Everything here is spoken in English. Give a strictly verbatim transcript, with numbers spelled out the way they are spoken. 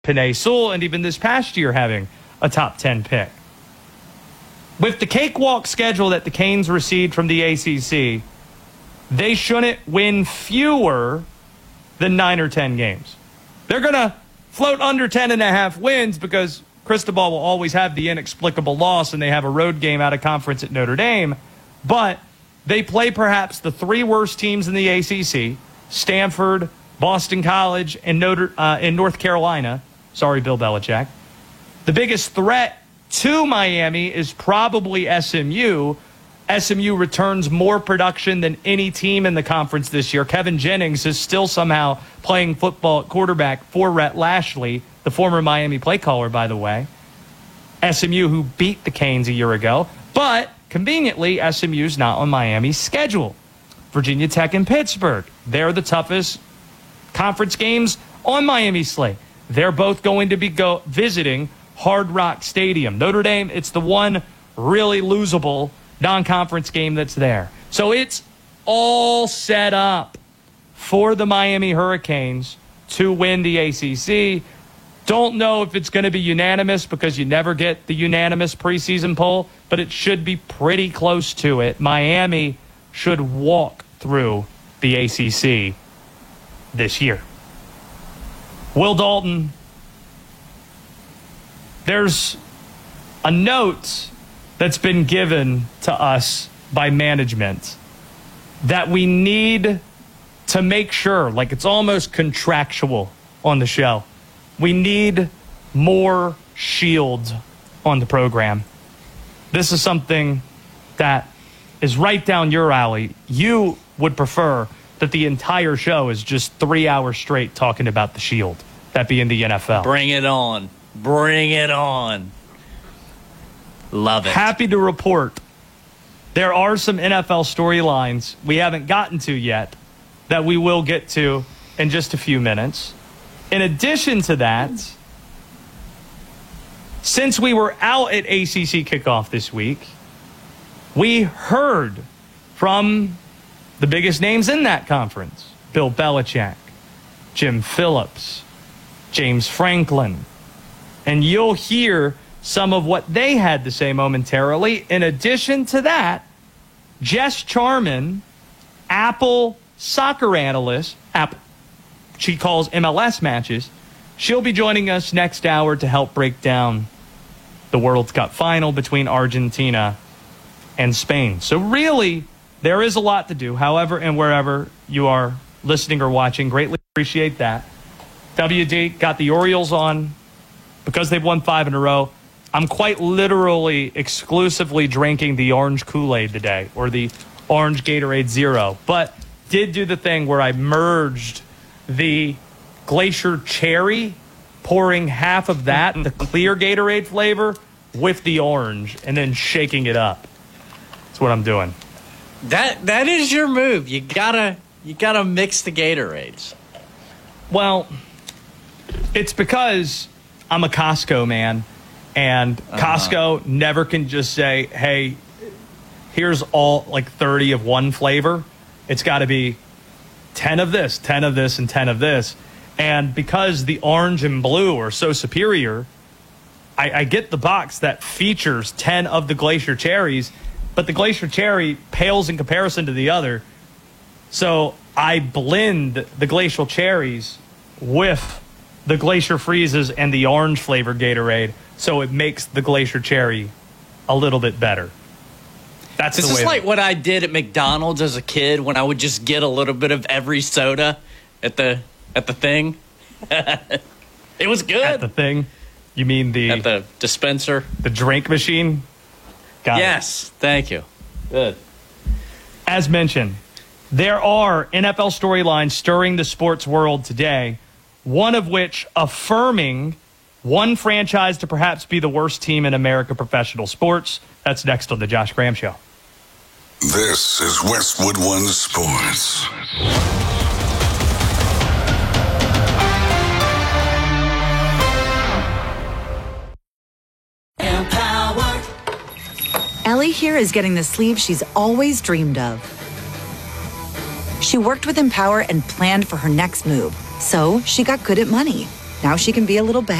Penei Sewell, and even this past year having a top ten pick. With the cakewalk schedule that the Canes received from the A C C, they shouldn't win fewer than nine or ten games. They're going to float under ten and a half wins because Cristobal will always have the inexplicable loss, and they have a road game out of conference at Notre Dame. But they play perhaps the three worst teams in the A C C, Stanford, Boston College, and Notre, uh, in North Carolina. Sorry, Bill Belichick. The biggest threat to Miami is probably S M U. S M U returns more production than any team in the conference this year. Kevin Jennings is still somehow playing football at quarterback for Rhett Lashley, the former Miami play caller, by the way. S M U, who beat the Canes a year ago. But, conveniently, S M U's not on Miami's schedule. Virginia Tech and Pittsburgh, they're the toughest conference games on Miami's slate. They're both going to be go visiting Hard Rock Stadium. Notre Dame, it's the one really losable non-conference game that's there. So it's all set up for the Miami Hurricanes to win the A C C. Don't know if it's going to be unanimous because you never get the unanimous preseason poll, but it should be pretty close to it. Miami should walk through the A C C this year. Will Dalton, there's a note that's been given to us by management that we need to make sure, like it's almost contractual on the show, we need more shields on the program. This is something that is right down your alley. You would prefer that the entire show is just three hours straight talking about the Shield, that being the N F L. Bring it on. Bring it on. Love it. Happy to report there are some N F L storylines we haven't gotten to yet that we will get to in just a few minutes. In addition to that, since we were out at A C C kickoff this week, we heard from the biggest names in that conference: Bill Belichick, Jim Phillips, James Franklin. And you'll hear some of what they had to say momentarily. In addition to that, Jess Charman, Apple soccer analyst, Apple, she calls M L S matches, she'll be joining us next hour to help break down the World Cup final between Argentina and Spain. So really, there is a lot to do. However and wherever you are listening or watching, greatly appreciate that. W D got the Orioles on because they've won five in a row. I'm quite literally exclusively drinking the orange Kool-Aid today, or the orange Gatorade Zero, but did do the thing where I merged the Glacier Cherry, pouring half of that, the clear Gatorade flavor, with the orange, and then shaking it up. That's what I'm doing. That that is your move. You gotta you gotta mix the Gatorades. Well, it's because I'm a Costco man, and uh-huh. Costco never can just say, hey, here's all like thirty of one flavor. It's got to be ten of this, ten of this, and ten of this. And because the orange and blue are so superior, I, I get the box that features ten of the Glacier Cherries, but the Glacier Cherry pales in comparison to the other. So I blend the Glacial Cherries with the Glacier Freezes and the orange flavored Gatorade, so it makes the Glacier Cherry a little bit better. That's this the way is like that, what I did at McDonald's as a kid when I would just get a little bit of every soda at the at the thing. It was good. At the thing? You mean the at the dispenser, the drink machine? Got yes, it. Thank you. Good. As mentioned, there are N F L storylines stirring the sports world today, one of which affirming one franchise to perhaps be the worst team in American professional sports. That's next on the Josh Graham Show. This is Westwood One Sports. Empowered. Ellie here is getting the sleeve she's always dreamed of. She worked with Empower and planned for her next move, so she got good at money. Now she can be a little